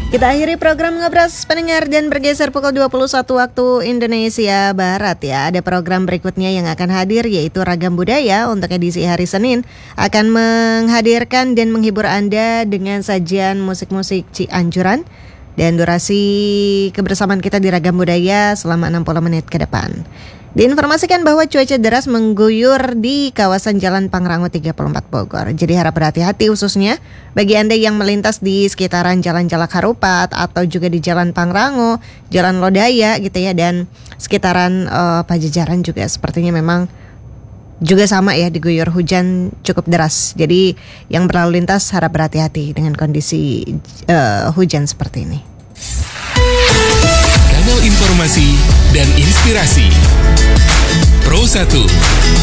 Kita akhiri program Ngobras pendengar dan bergeser pukul 21 waktu Indonesia Barat ya. Ada program berikutnya yang akan hadir yaitu Ragam Budaya untuk edisi hari Senin. Akan menghadirkan dan menghibur Anda dengan sajian musik-musik Cianjuran. Dan durasi kebersamaan kita di Ragam Budaya selama 60 menit ke depan. Diinformasikan bahwa cuaca deras mengguyur di kawasan Jalan Pangrango 34 Bogor. Jadi harap berhati-hati khususnya bagi Anda yang melintas di sekitaran Jalan Jalak Harupat atau juga di Jalan Pangrango, Jalan Lodaya gitu ya, dan sekitaran Pajajaran juga sepertinya memang juga sama ya, diguyur hujan cukup deras. Jadi yang berlalu lintas harap berhati-hati dengan kondisi hujan seperti ini. Kanal informasi dan inspirasi Pro 1